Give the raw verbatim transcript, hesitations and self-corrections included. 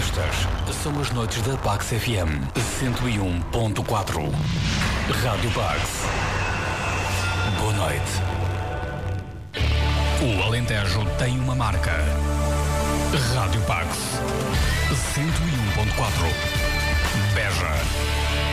Estas são as noites da Pax F M cento e um ponto quatro. Rádio Pax. Boa noite. O Alentejo tem uma marca. Rádio Pax cento e um ponto quatro. Beja.